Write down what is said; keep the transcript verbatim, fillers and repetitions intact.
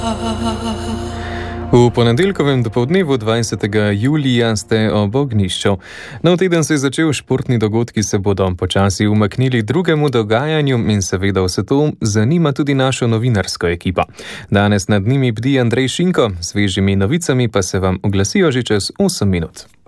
V ponedeljkovem dopoldnevu dvajsetega julija ste ob ognjišču. Nov teden se je začel, športni dogodki se bodo počasi umaknili drugemu dogajanju in seveda vse to zanima tudi našo novinarsko ekipo. Danes nad njimi bdi Andrej Šinko, s svežimi novicami pa se vam oglasijo že čez osem minut.